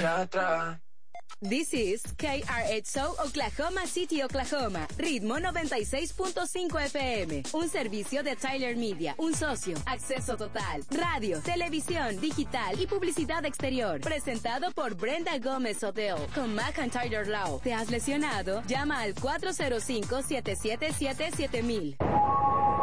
atrás. This is KRXO Oklahoma City, Oklahoma. Ritmo 96.5 FM. Un servicio de Tyler Media. Un socio. Acceso total. Radio, televisión, digital y publicidad exterior. Presentado por Brenda Gómez Hotel. Con McIntyre Law. ¿Te has lesionado? Llama al 405-777-7000.